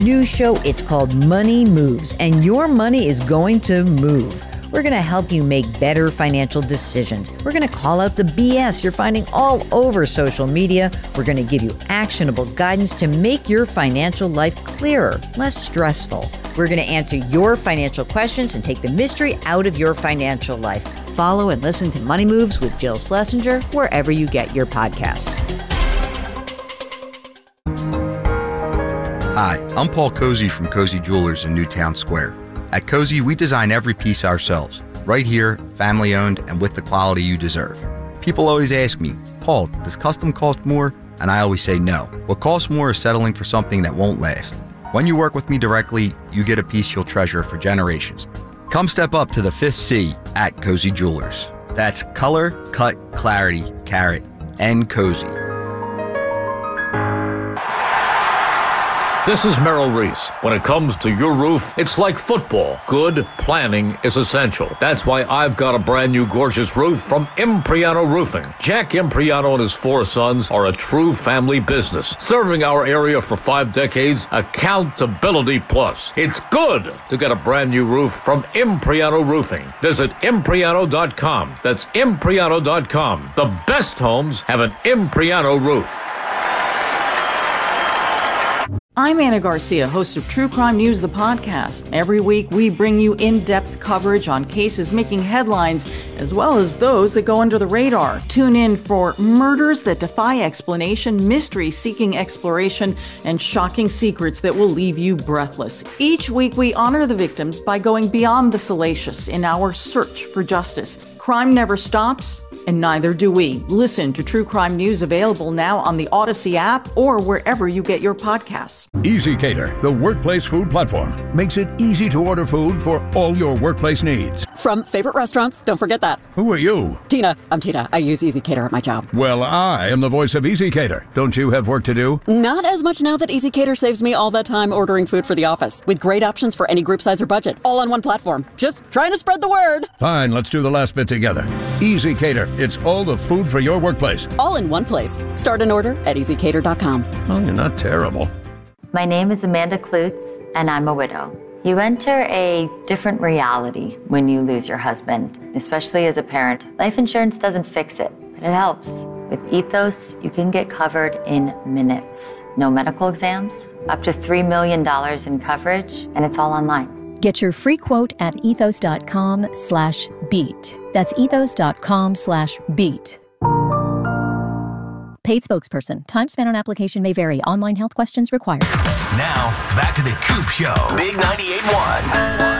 new show. It's called Money Moves, and your money is going to move. We're going to help you make better financial decisions. We're going to call out the BS you're finding all over social media. We're going to give you actionable guidance to make your financial life clearer, less stressful. We're going to answer your financial questions and take the mystery out of your financial life. Follow and listen to Money Moves with Jill Schlesinger wherever you get your podcasts. Hi, I'm Paul Cozy from Cozy Jewelers in Newtown Square. At Cozy, we design every piece ourselves, right here, family-owned, and with the quality you deserve. People always ask me, Paul, does custom cost more? And I always say no. What costs more is settling for something that won't last. When you work with me directly, you get a piece you'll treasure for generations. Come step up to the 5th C at Cozy Jewelers. That's color, cut, clarity, carat, and cozy. This is Merrill Reese. When it comes to your roof, it's like football. Good planning is essential. That's why I've got a brand new gorgeous roof from Impriano Roofing. Jack Impriano and his 4 sons are a true family business, serving our area for 5 decades. Accountability plus. It's good to get a brand new roof from Impriano Roofing. Visit Impriano.com. That's Impriano.com. The best homes have an Impriano roof. I'm Anna Garcia, host of True Crime News, the podcast. Every week, we bring you in-depth coverage on cases making headlines, as well as those that go under the radar. Tune in for murders that defy explanation, mystery seeking exploration, and shocking secrets that will leave you breathless. Each week, we honor the victims by going beyond the salacious in our search for justice. Crime never stops, and neither do we. Listen to True Crime News, available now on the Odyssey app or wherever you get your podcasts. EasyCater, the workplace food platform, makes it easy to order food for all your workplace needs. From favorite restaurants, don't forget that. Who are you? Tina. I'm Tina. I use EasyCater at my job. Well, I am the voice of EasyCater. Don't you have work to do? Not as much now that EasyCater saves me all that time ordering food for the office, with great options for any group size or budget, all on one platform. Just trying to spread the word. Fine, let's do the last bit together. EasyCater. It's all the food for your workplace. All in one place. Start an order at EasyCater.com. Oh, you're not terrible. My name is Amanda Klutz, and I'm a widow. You enter a different reality when you lose your husband, especially as a parent. Life insurance doesn't fix it, but it helps. With Ethos, you can get covered in minutes. No medical exams, up to $3 million in coverage, and it's all online. Get your free quote at ethos.com/beat. That's ethos.com/beat. Paid spokesperson. Time spent on application may vary. Online health questions required. Now, back to the Coop Show. Big 98.1.